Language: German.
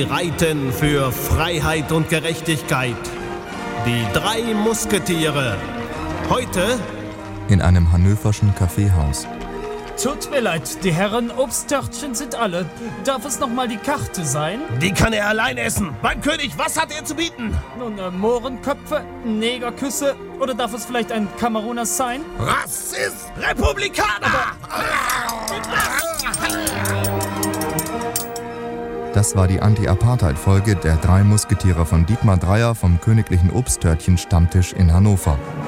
reiten für Freiheit und Gerechtigkeit. Die 3 Musketiere. Heute in einem hannoverschen Kaffeehaus. Tut mir leid, die Herren Obsttörtchen sind alle. Darf es nochmal die Karte sein? Die kann er allein essen. Beim König, was hat er zu bieten? Nun, Mohrenköpfe, Negerküsse oder darf es vielleicht ein Kameruner sein? Rassist! Republikaner! Das war die Anti-Apartheid-Folge der 3 Musketiere von Dietmar Dreyer vom Königlichen Obsttörtchen Stammtisch in Hannover.